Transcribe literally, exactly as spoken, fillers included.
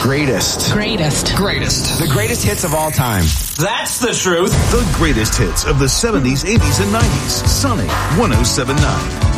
Greatest. Greatest. Greatest. The greatest hits of all time. That's the truth. The greatest hits of the seventies, eighties, and nineties. Sonic one oh seven point nine.